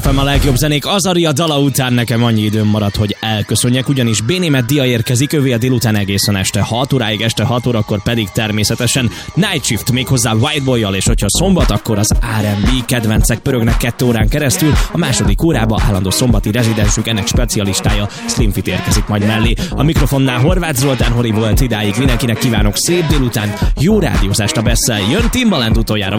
FM a legjobb zenék. Azaria dala után nekem annyi időm maradt, hogy elköszönjek, ugyanis B-német Dia érkezik, ővé a délután egészen este 6 óráig, este 6 órakor pedig természetesen Night Shift, méghozzá White Boy-jal, és hogyha szombat, akkor az R&B kedvencek pörögnek 2 órán keresztül, a második órába állandó szombati rezidensünk, ennek specialistája Slim Fit érkezik majd mellé. A mikrofonnál Horváth Zoltán Hori volt idáig, mindenkinek kívánok szép délután, jó rádiózást a Besszel, jön Timbaland utoljára.